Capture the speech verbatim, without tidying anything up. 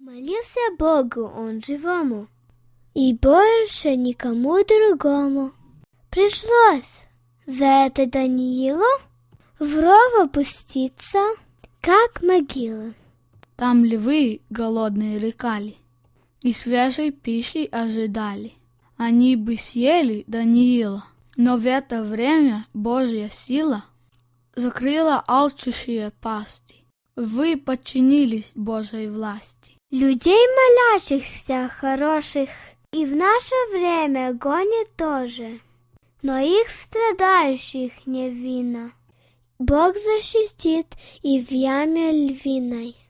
Молился Богу он живому, и больше никому другому. Пришлось за это Даниилу в ров опуститься, как могила. Там львы голодные рыкали и свежей пищи ожидали. Они бы съели Даниила, но в это время Божья сила закрыла алчущие пасти. Вы подчинились Божьей власти. Людей молящихся хороших и в наше время гонит тоже, но их страдающих невинно Бог защитит и в яме львиной.